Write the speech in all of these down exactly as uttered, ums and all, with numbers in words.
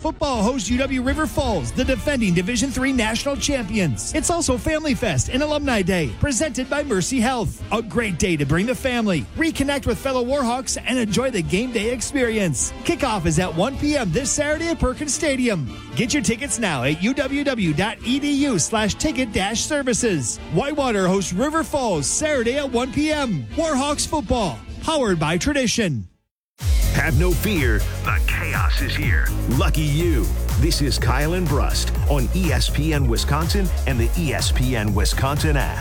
football hosts U W River Falls, the defending Division three national champions. It's also Family Fest and Alumni Day, presented by Mercy Health. A great day to bring the family, reconnect with fellow Warhawks, and enjoy the game day experience. Kickoff is at one p.m. this Saturday at Perkins Stadium. Get your tickets now at uww.edu slash ticket dash services. Whitewater hosts River Falls Saturday at one p.m. Warhawks football, powered by Tradition. Have no fear, the chaos is here. Lucky you. This is Kyle and Brust on E S P N Wisconsin and the E S P N Wisconsin app.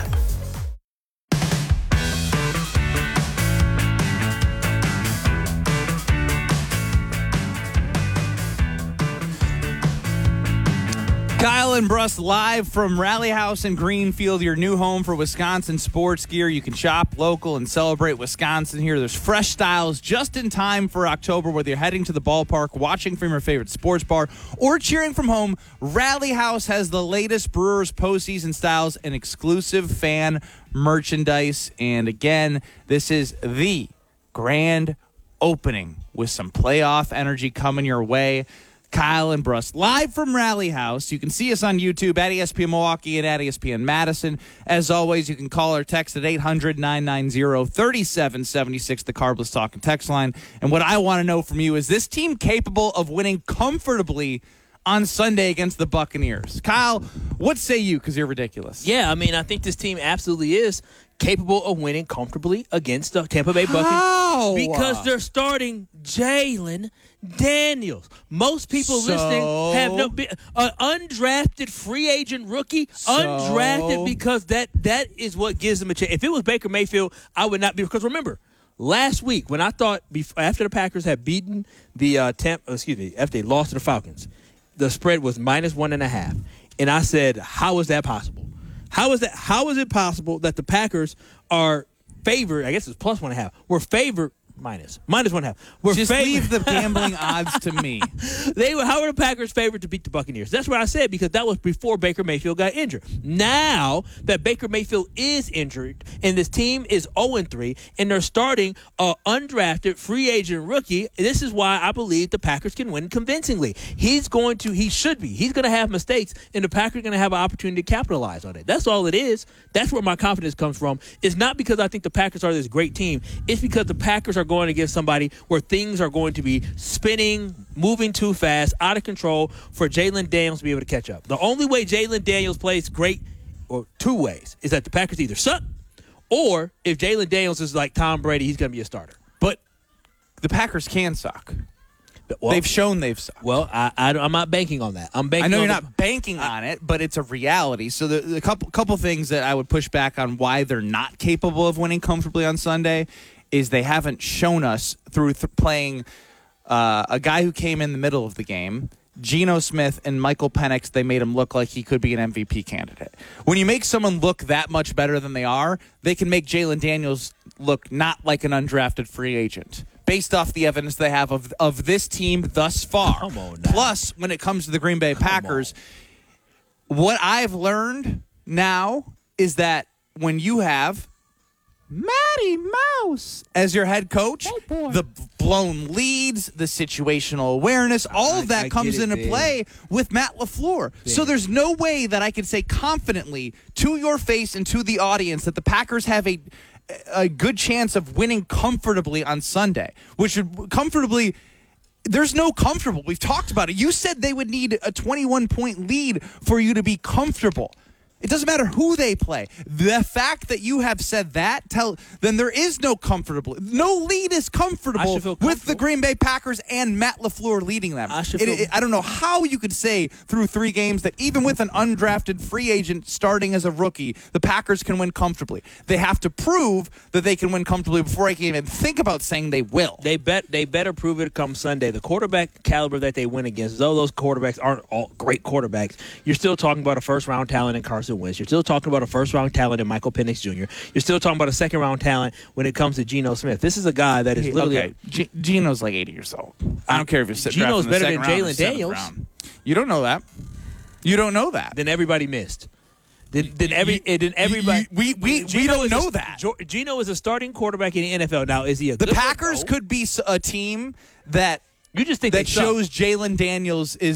Kyle and Brust live from Rally House in Greenfield, your new home for Wisconsin sports gear. You can shop local and celebrate Wisconsin here. There's fresh styles just in time for October, whether you're heading to the ballpark, watching from your favorite sports bar, or cheering from home. Rally House has the latest Brewers postseason styles and exclusive fan merchandise. And again, this is the grand opening with some playoff energy coming your way. Kyle and Brust, live from Rally House. You can see us on YouTube at E S P N Milwaukee and at E S P N Madison. As always, you can call or text at eight hundred, nine nine zero, three seven seven six, the Carbless Talk and text line. And what I want to know from you, is this team capable of winning comfortably on Sunday against the Buccaneers? Kyle, what say you, because you're ridiculous? Yeah, I mean, I think this team absolutely is capable of winning comfortably against the Tampa Bay Buccaneers. How? Because they're starting Jalen Daniels. Most people So? listening have no an undrafted free agent rookie, So? undrafted because that that is what gives them a chance. If it was Baker Mayfield, I would not be, because remember, last week when I thought before, after the Packers had beaten the uh, Tampa, excuse me, after they lost to the Falcons, the spread was minus one and a half, and I said, how is that possible? How is that? How is it possible that the Packers are favored? I guess it's plus one and a half. We're favored minus minus one and a half. We're Just favored. leave the gambling odds to me. They were. How are the Packers favored to beat the Buccaneers? That's what I said, because that was before Baker Mayfield got injured. Now that Baker Mayfield is injured and this team is oh and three and they're starting an undrafted free agent rookie, this is why I believe the Packers can win convincingly. He's going to. He should be. He's going to have mistakes, and the Packers are going to have an opportunity to capitalize on it. That's all it is. That's where my confidence comes from. It's not because I think the Packers are this great team. It's because the Packers are going against somebody where things are going to be spinning, moving too fast, out of control for Jalen Daniels to be able to catch up. The only way Jalen Daniels plays great, or two ways, is that the Packers either suck, or if Jalen Daniels is like Tom Brady, he's going to be a starter. But the Packers can suck. Well, they've shown they've sucked. Well, I, I, I'm not banking on that. I'm banking. I know on you're the, not banking on it, but it's a reality. So the, the couple couple things that I would push back on why they're not capable of winning comfortably on Sunday is they haven't shown us through th- playing uh, a guy who came in the middle of the game, Geno Smith and Michael Penix. They made him look like he could be an M V P candidate. When you make someone look that much better than they are, they can make Jalen Daniels look not like an undrafted free agent, based off the evidence they have of of this team thus far. Come on now. Plus, when it comes to the Green Bay Packers, what I've learned now is that when you have Matty Mouse as your head coach, Oh, the blown leads, the situational awareness, all of that I- I comes get it, into Ben. play with Matt LaFleur. So Ben. there's no way that I can say confidently to your face and to the audience that the Packers have a a good chance of winning comfortably on Sunday, which would comfortably. There's no comfortable. We've talked about it. You said they would need a twenty-one point lead for you to be comfortable. It doesn't matter who they play. The fact that you have said that, tell then there is no comfortable. No lead is comfortable, I should feel with the comfortable. Green Bay Packers and Matt LaFleur leading them. I should It- feel- it- I don't know how you could say through three games that even with an undrafted free agent starting as a rookie, the Packers can win comfortably. They have to prove that they can win comfortably before I can even think about saying they will. They bet they better prove it come Sunday. The quarterback caliber that they win against, though those quarterbacks aren't all great quarterbacks, you're still talking about a first round talent in Carson Wentz. You're still talking about a first round talent in Michael Penix Junior You're still talking about a second round talent when it comes to Geno Smith. This is a guy that is literally Okay, G- Geno's like eighty years old. I don't care if you're sitting Geno's in the better second than round or Jalen seventh Daniels. round. You don't know that. You don't know that. than everybody missed. Then, then every You- then everybody you- we- we- we Geno don't is know a, that. Jo- Geno is a starting quarterback in the N F L. Now, is he a The good one? Packers No. could be s- a team that You just think that they suck. shows Jalen Daniels is